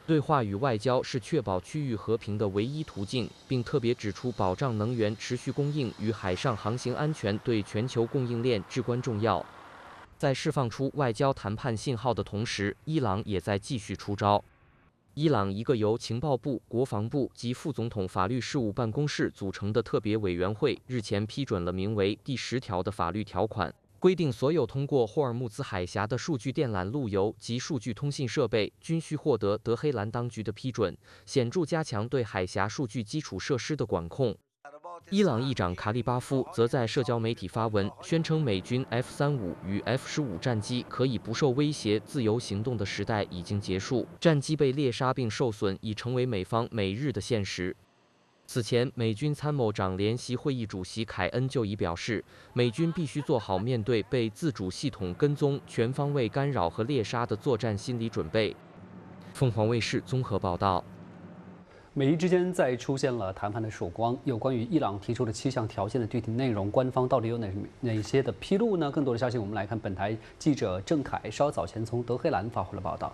对话与外交是确保区域和平的唯一途径，并特别指出保障能源持续供应与海上航行安全对全球供应链至关重要。在释放出外交谈判信号的同时，伊朗也在继续出招。伊朗一个由情报部、国防部及副总统法律事务办公室组成的特别委员会日前批准了名为第10条的法律条款，规定所有通过霍尔木兹海峡的数据电缆路由及数据通信设备均需获得德黑兰当局的批准，显著加强对海峡数据基础设施的管控。伊朗议长卡利巴夫则在社交媒体发文，宣称美军 F-35与 F-15战机可以不受威胁自由行动的时代已经结束，战机被猎杀并受损已成为美方每日的现实。此前，美军参谋长联席会议主席凯恩就已表示，美军必须做好面对被自主系统跟踪、全方位干扰和猎杀的作战心理准备。凤凰卫视综合报道。 美伊之间再出现了谈判的曙光。有关于伊朗提出的7项条件的具体内容，官方到底有哪些的披露呢？更多的消息，我们来看本台记者郑凯稍早前从德黑兰发回了报道。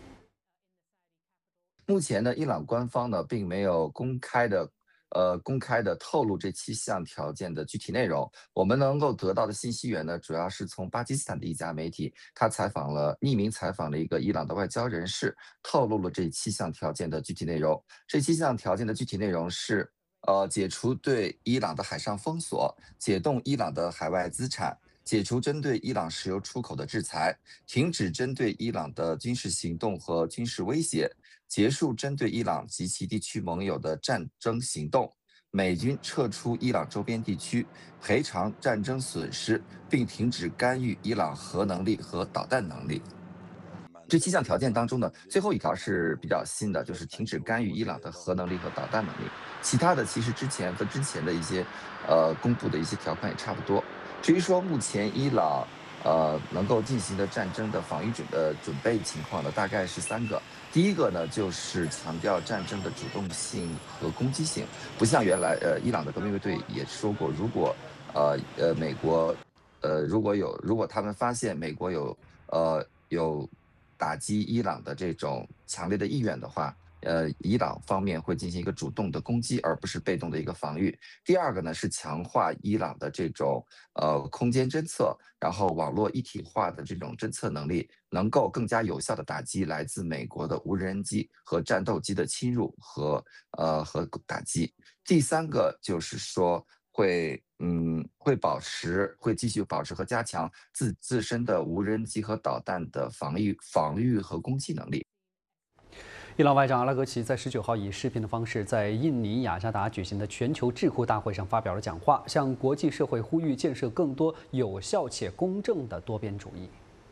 目前呢，伊朗官方呢并没有公开的透露这7项条件的具体内容。我们能够得到的信息源呢，主要是从巴基斯坦的一家媒体，他匿名采访了一个伊朗的外交人士，透露了这7项条件的具体内容。这7项条件的具体内容是：解除对伊朗的海上封锁，解冻伊朗的海外资产，解除针对伊朗石油出口的制裁，停止针对伊朗的军事行动和军事威胁，结束针对伊朗及其地区盟友的战争行动，美军撤出伊朗周边地区，赔偿战争损失，并停止干预伊朗核能力和导弹能力。这7项条件当中呢，最后一条是比较新的，就是停止干预伊朗的核能力和导弹能力。其他的其实之前的一些公布的一些条款也差不多。至于说目前伊朗能够进行的战争的防御准备情况呢，大概是3个。第一个呢，就是强调战争的主动性和攻击性，不像原来伊朗的革命卫队也说过，如果美国如果他们发现美国有打击伊朗的这种强烈的意愿的话，伊朗方面会进行一个主动的攻击，而不是被动的一个防御。第二个呢，是强化伊朗的这种空间侦测，然后网络一体化的这种侦测能力，能够更加有效的打击来自美国的无人机和战斗机的侵入和打击。第3个就是说会继续保持和加强自身的无人机和导弹的防御和攻击能力。 伊朗外长阿拉格齐在19号以视频的方式在印尼雅加达举行的全球智库大会上发表了讲话，向国际社会呼吁建设更多有效且公正的多边主义。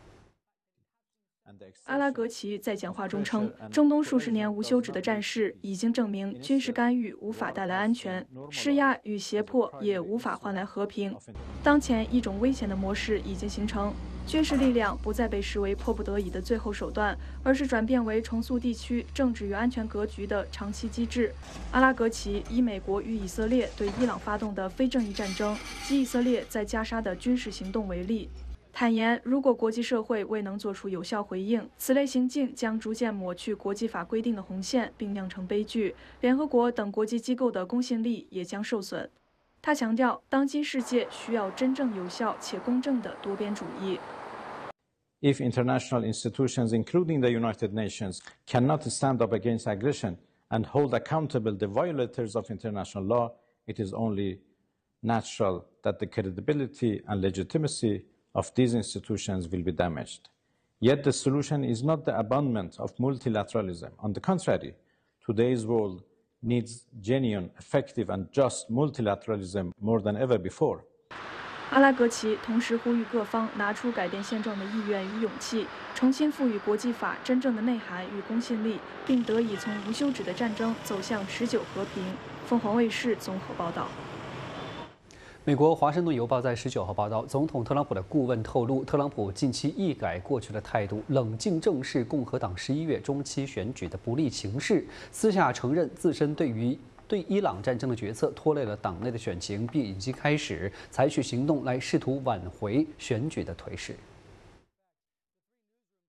阿拉格齐在讲话中称，中东数十年无休止的战事已经证明，军事干预无法带来安全，施压与胁迫也无法换来和平。当前一种危险的模式已经形成，军事力量不再被视为迫不得已的最后手段，而是转变为重塑地区政治与安全格局的长期机制。阿拉格齐以美国与以色列对伊朗发动的非正义战争及以色列在加沙的军事行动为例。坦言，如果国际社会未能做出有效回应，此类行径将逐渐抹去国际法规定的红线，并酿成悲剧。联合国等国际机构的公信力也将受损。他强调，当今世界需要真正有效且公正的多边主义。 If international institutions, including the United Nations, cannot stand up against aggression and hold accountable the violators of international law, it is only natural that the credibility and legitimacy of these institutions will be damaged. Yet the solution is not the abandonment of multilateralism. On the contrary, today's world needs genuine, effective, and just multilateralism more than ever before. 阿拉格齐同时呼吁各方拿出改变现状的意愿与勇气，重新赋予国际法真正的内涵与公信力，并得以从无休止的战争走向持久和平。凤凰卫视综合报道。 美国《华盛顿邮报》在19号报道，总统特朗普的顾问透露，特朗普近期一改过去的态度，冷静正视共和党11月中期选举的不利情势，私下承认自身对伊朗战争的决策拖累了党内的选情，并已经开始采取行动来试图挽回选举的颓势。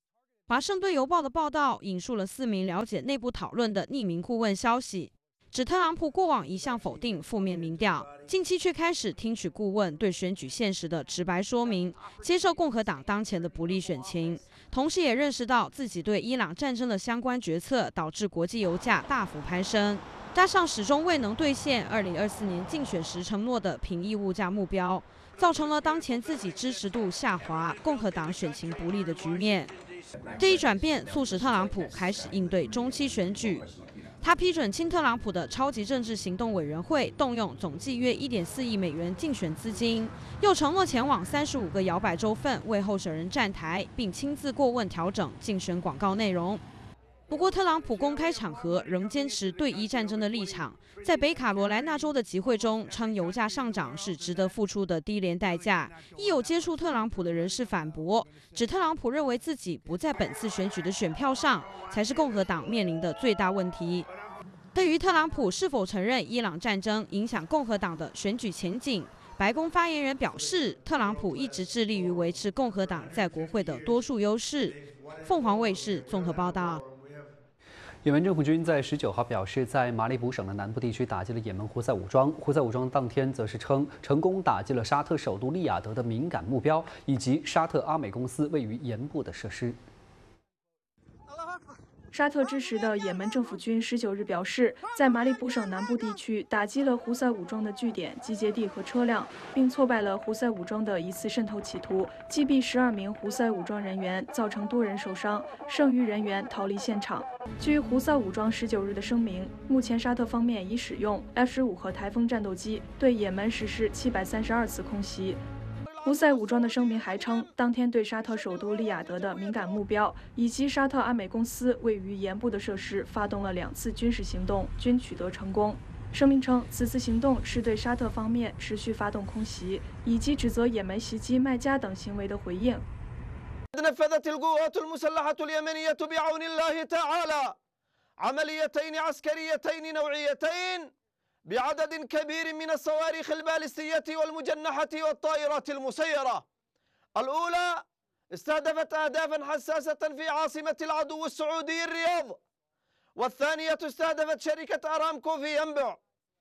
华盛顿邮报的报道引述了4名了解内部讨论的匿名顾问消息，指特朗普过往一向否定负面民调，近期却开始听取顾问对选举现实的直白说明，接受共和党当前的不利选情，同时也认识到自己对伊朗战争的相关决策导致国际油价大幅攀升，加上始终未能兑现2024年竞选时承诺的平抑物价目标，造成了当前自己支持度下滑、共和党选情不利的局面。这一转变促使特朗普开始应对中期选举。他批准亲特朗普的超级政治行动委员会动用总计约1.4亿美元竞选资金，又承诺前往35个摇摆州份为候选人站台，并亲自过问调整竞选广告内容。不过，特朗普公开场合仍坚持对伊战争的立场，在北卡罗来纳州的集会中称油价上涨是值得付出的低廉代价。亦有接触特朗普的人士反驳，指特朗普认为自己不在本次选举的选票上，才是共和党面临的最大问题。对于特朗普是否承认伊朗战争影响共和党的选举前景，白宫发言人表示，特朗普一直致力于维持共和党在国会的多数优势。凤凰卫视综合报道。 也门政府军在19号表示，在马里卜省的南部地区打击了也门胡塞武装。胡塞武装当天则是称，成功打击了沙特首都利雅得的敏感目标，以及沙特阿美公司位于盐部的设施。 沙特支持的也门政府军19日表示，在马里卜省南部地区打击了胡塞武装的据点、集结地和车辆，并挫败了胡塞武装的一次渗透企图，击毙12名胡塞武装人员，造成多人受伤，剩余人员逃离现场。据胡塞武装19日的声明，目前沙特方面已使用 F-15和台风战斗机对也门实施732次空袭。胡塞武装的声明还称，当天对沙特首都利雅得的敏感目标以及沙特阿美公司位于盐部的设施发动了2次军事行动，均取得成功。声明称，此次行动是对沙特方面持续发动空袭以及指责也门袭击麦加等行为的回应。 نفذت القوات المسلحة اليمنية بعون الله تعالى عمليتين عسكريتين نوعيتين بعدد كبير من الصواريخ البالستية والمجنحة والطائرات المسيرة. الأولى استهدفت أهدافا حساسة في عاصمة العدو السعودي الرياض، والثانية استهدفت شركة أرامكو في ينبع،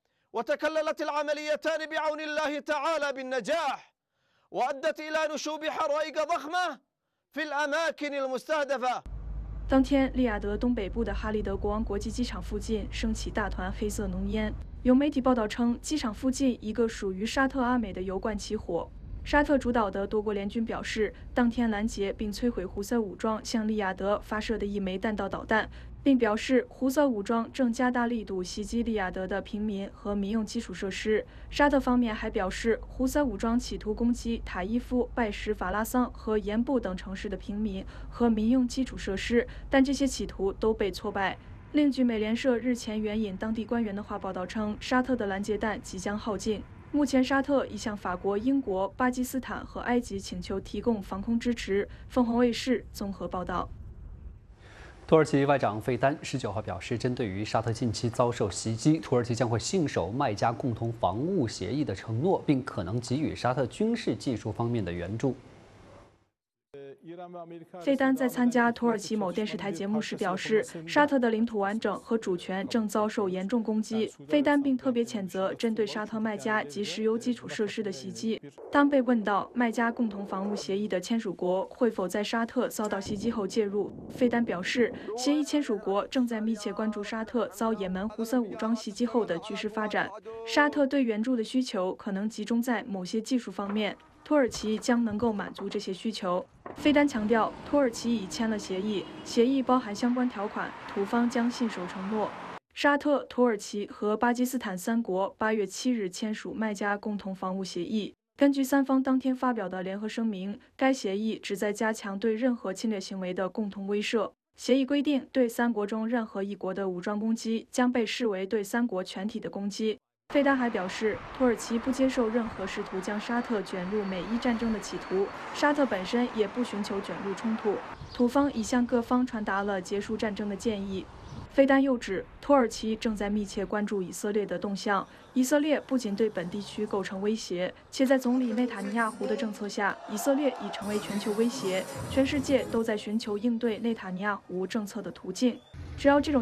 وتكللت العمليتان بعون الله تعالى بالنجاح، وأدت إلى نشوب حرائق ضخمة في الأماكن المستهدفة。 当天，利雅得东北部的哈利德国王国际机场附近升起大团黑色浓烟。有媒体报道称，机场附近一个属于沙特阿美的油罐起火。沙特主导的多国联军表示，当天拦截并摧毁胡塞武装向利雅得发射的1枚弹道导弹，并表示胡塞武装正加大力度袭击利雅得的平民和民用基础设施。沙特方面还表示，胡塞武装企图攻击塔伊夫、拜什法拉桑和盐部等城市的平民和民用基础设施，但这些企图都被挫败。另据美联社日前援引当地官员的话报道称，沙特的拦截弹即将耗尽。目前，沙特已向法国、英国、巴基斯坦和埃及请求提供防空支持。凤凰卫视综合报道。 土耳其外长费丹19号表示，针对于沙特近期遭受袭击，土耳其将会信守麦加共同防务协议的承诺，并可能给予沙特军事技术方面的援助。 费丹在参加土耳其某电视台节目时表示，沙特的领土完整和主权正遭受严重攻击。费丹并特别谴责针对沙特麦加及石油基础设施的袭击。当被问到麦加共同防务协议的签署国会否在沙特遭到袭击后介入，费丹表示，协议签署国正在密切关注沙特遭也门胡塞武装袭击后的局势发展。沙特对援助的需求可能集中在某些技术方面。土耳其将能够满足这些需求。费丹强调，土耳其已签了协议，协议包含相关条款，土方将信守承诺。沙特、土耳其和巴基斯坦3国8月7日签署麦加共同防务协议。根据3方当天发表的联合声明，该协议旨在加强对任何侵略行为的共同威慑。协议规定，对3国中任何一国的武装攻击将被视为对3国全体的攻击。费丹还表示，土耳其不接受任何试图将沙特卷入美伊战争的企图，沙特本身也不寻求卷入冲突。土方已向各方传达了结束战争的建议。 费丹又指，土耳其正在密切关注以色列的动向。以色列不仅对本地区构成威胁，且在总理内塔尼亚胡的政策下，以色列已成为全球威胁。全世界都在寻求应对内塔尼亚胡政策的途径。只要这种